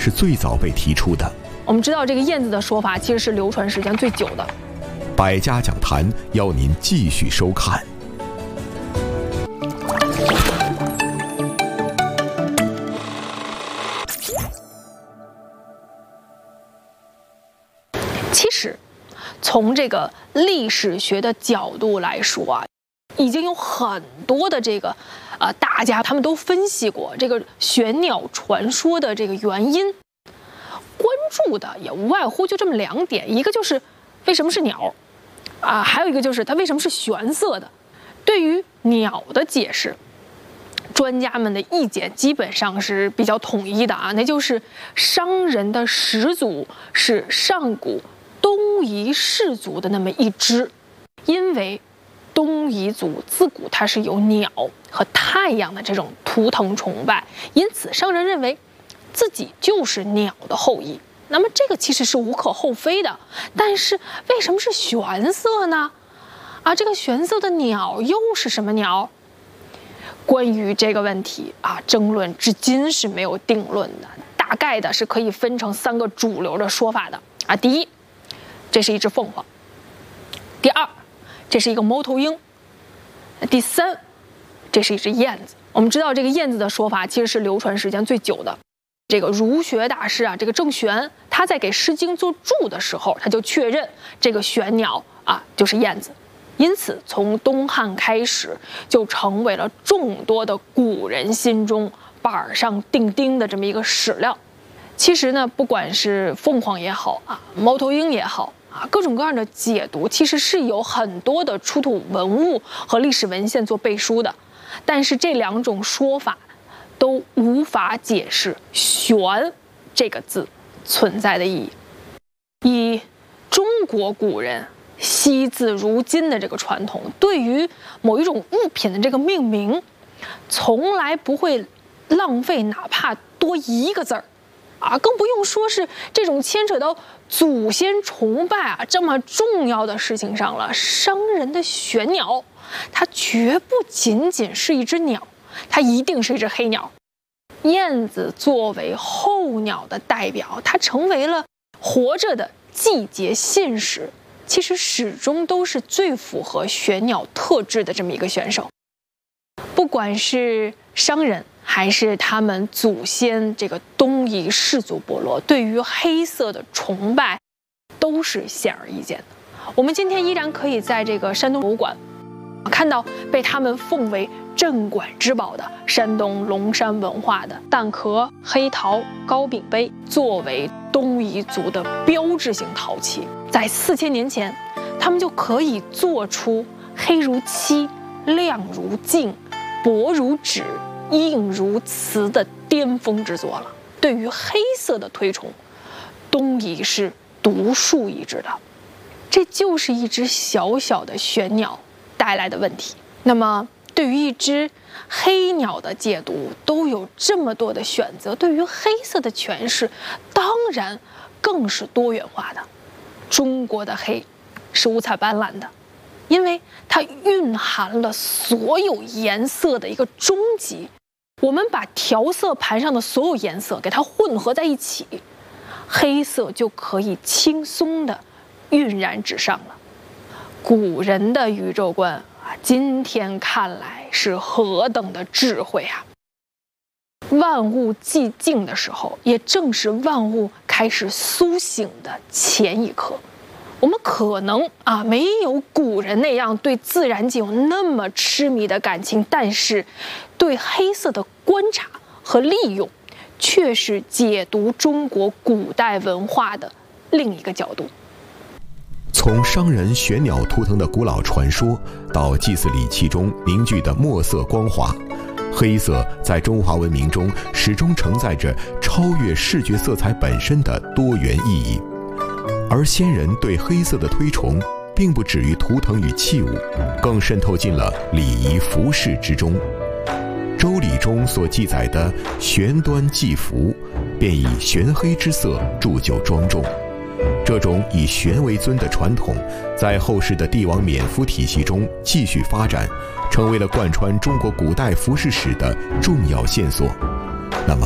是最早被提出的。 我们知道这个燕子的说法其实是流传时间最久的。 百家讲坛邀您继续收看。 其实，从这个历史学的角度来说啊，已经有很多的大家他们都分析过这个玄鸟传说的这个原因。关注的也无外乎就这么2点，一个就是为什么是鸟，还有一个就是它为什么是玄色的。对于鸟的解释，专家们的意见基本上是比较统一的那就是商人的始祖是上古东夷氏族的那么一支，因为东夷族自古它是有鸟和太阳的这种图腾崇拜，因此商人认为自己就是鸟的后裔。那么这个其实是无可厚非的，但是为什么是玄色呢？这个玄色的鸟又是什么鸟？关于这个问题争论至今是没有定论的，大概的是可以分成3个主流的说法的第一，这是一只凤凰；第二，这是一个猫头鹰；第三，这是一只燕子。我们知道这个燕子的说法其实是流传时间最久的。这个儒学大师这个郑玄，他在给《诗经》做注的时候，他就确认这个玄鸟就是燕子，因此从东汉开始就成为了众多的古人心中板上钉钉的这么一个史料。其实呢，不管是凤凰也好猫头鹰也好各种各样的解读，其实是有很多的出土文物和历史文献做背书的，但是这2种说法都无法解释“玄”这个字存在的意义。以中国古人惜字如金的这个传统，对于某一种物品的这个命名，从来不会浪费哪怕多1个字儿更不用说是这种牵扯到祖先崇拜这么重要的事情上了。商人的玄鸟，它绝不仅仅是一只鸟，它一定是一只黑鸟。燕子作为候鸟的代表，它成为了活着的季节信使，其实始终都是最符合玄鸟特质的这么一个选手。不管是商人还是他们祖先这个东夷氏族部落，对于黑色的崇拜都是显而易见的。我们今天依然可以在这个山东博物馆看到被他们奉为镇馆之宝的山东龙山文化的蛋壳、黑陶、糕饼杯，作为东夷族的标志性陶器，在4000年前，他们就可以做出黑如漆、亮如镜、薄如纸、硬如瓷的巅峰之作了。对于黑色的推崇，东夷是独树一帜的。这就是一只小小的玄鸟带来的问题。那么对于一只黑鸟的解读都有这么多的选择，对于黑色的诠释当然更是多元化的。中国的黑是五彩斑斓的，因为它蕴含了所有颜色的一个终极。我们把调色盘上的所有颜色给它混合在一起，黑色就可以轻松地晕染纸上了。古人的宇宙观今天看来是何等的智慧啊！万物寂静的时候，也正是万物开始苏醒的前一刻。我们可能没有古人那样对自然界有那么痴迷的感情，但是对黑色的观察和利用，却是解读中国古代文化的另一个角度。 从商人玄鸟图腾的古老传说，到祭祀礼器中凝聚的墨色光华，黑色在中华文明中始终承载着超越视觉色彩本身的多元意义。而先人对黑色的推崇，并不止于图腾与器物，更渗透进了礼仪服饰之中。周礼中所记载的玄端祭服，便以玄黑之色铸就庄重。这种以玄为尊的传统，在后世的帝王冕服体系中继续发展，成为了贯穿中国古代服饰史的重要线索。那么，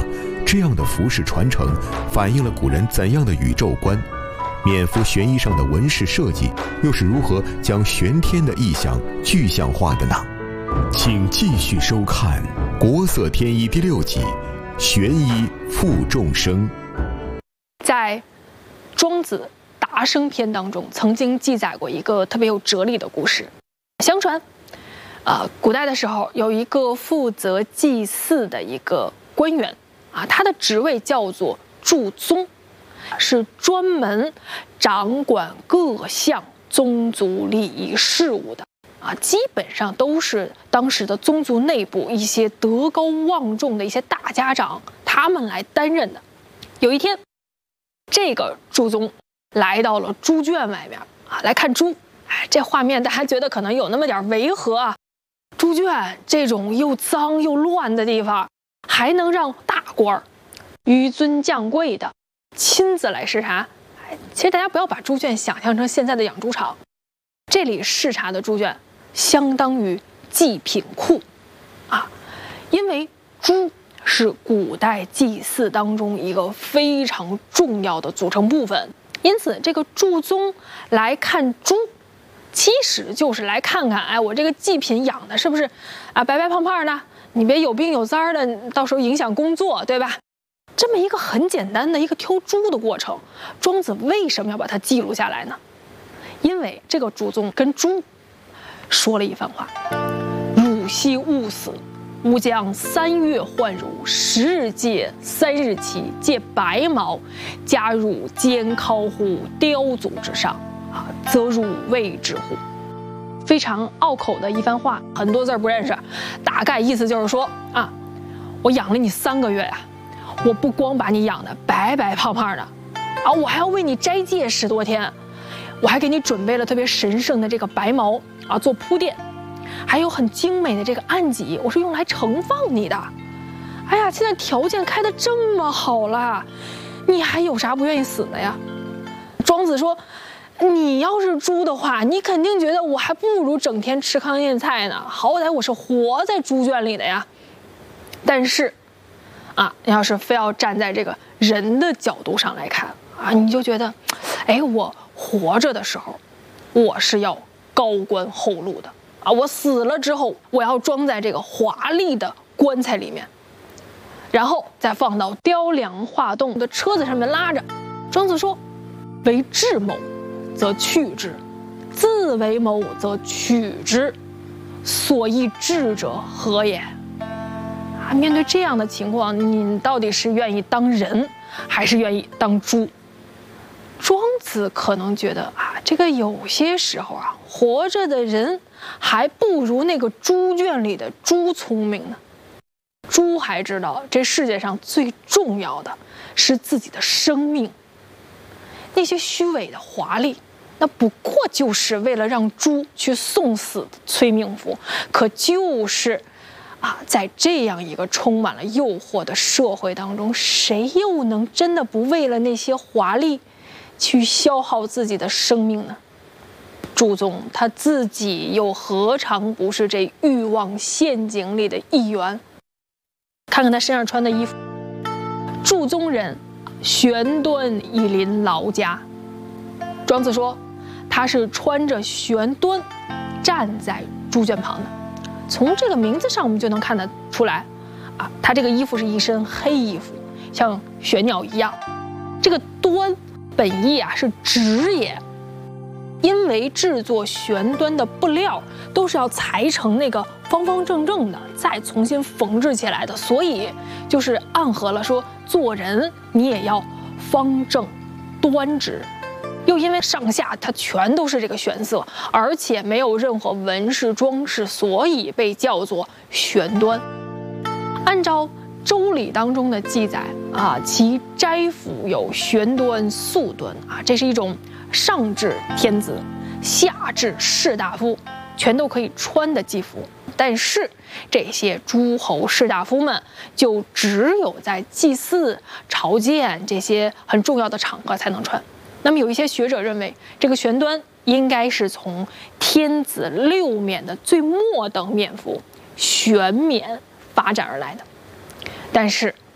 这样的服饰传承反映了古人怎样的宇宙观？冕服玄衣上的纹饰设计又是如何将玄天的意象具象化的呢？请继续收看《国色天衣》第6集《玄衣负众生》。 在《庄子达生篇》当中，曾经记载过一个特别有哲理的故事。相传，古代的时候有一个负责祭祀的一个官员他的职位叫做祝宗，是专门掌管各项宗族礼仪事务的基本上都是当时的宗族内部一些德高望重的一些大家长他们来担任的。有一天，这个祝宗来到了猪圈外面来看猪。这画面大家觉得可能有那么点违和猪圈这种又脏又乱的地方，还能让大官纡尊降贵的亲自来视察。其实大家不要把猪圈想象成现在的养猪场，这里视察的猪圈相当于祭品库因为猪是古代祭祀当中一个非常重要的组成部分，因此这个祝宗来看猪其实就是来看看我这个祭品养的是不是白白胖胖的，你别有病有灾的，到时候影响工作，对吧？这么一个很简单的一个挑猪的过程，庄子为什么要把它记录下来呢？因为这个祝宗跟猪说了一番话：汝昔勿死，吾将3月换汝，10日戒，3日期，借白毛，加入肩尻乎雕足之上则汝谓之乎？非常拗口的一番话，很多字不认识，大概意思就是说我养了你3个月我不光把你养的白白胖胖的我还要为你斋戒10多天，我还给你准备了特别神圣的这个白毛做铺垫，还有很精美的这个案几，我是用来盛放你的。现在条件开得这么好了，你还有啥不愿意死的呀？庄子说，你要是猪的话，你肯定觉得我还不如整天吃糠咽菜呢，好歹我是活在猪圈里的呀。但是你要是非要站在这个人的角度上来看你就觉得我活着的时候我是要高官厚禄的我死了之后我要装在这个华丽的棺材里面，然后再放到雕梁画栋的车子上面拉着。庄子说，为智谋则去之，自为谋则取之，所以智者何也？面对这样的情况，你到底是愿意当人还是愿意当猪？庄子可能觉得这个有些时候活着的人还不如那个猪圈里的猪聪明呢。猪还知道这世界上最重要的是自己的生命，那些虚伪的华丽那不过就是为了让猪去送死的催命符。可就是在这样一个充满了诱惑的社会当中，谁又能真的不为了那些华丽去消耗自己的生命呢？祝宗他自己又何尝不是这欲望陷阱里的一员？看看他身上穿的衣服，祝宗人，玄端以临劳家。庄子说，他是穿着玄端站在猪圈旁的。从这个名字上我们就能看得出来他这个衣服是一身黑衣服，像玄鸟一样。这个端本意是纸也，因为制作玄端的布料都是要裁成那个方方正正的，再重新缝制起来的，所以就是暗合了说做人你也要方正端直。又因为上下它全都是这个玄色，而且没有任何纹饰装饰，所以被叫做玄端。按照周礼当中的记载其斋服有玄端、素端这是一种上至天子，下至士大夫全都可以穿的祭服。但是这些诸侯士大夫们就只有在祭祀、朝见这些很重要的场合才能穿。那么有一些学者认为，这个玄端应该是从天子6冕的最末等冕服玄冕发展而来的。但是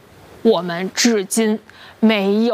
我们至今没有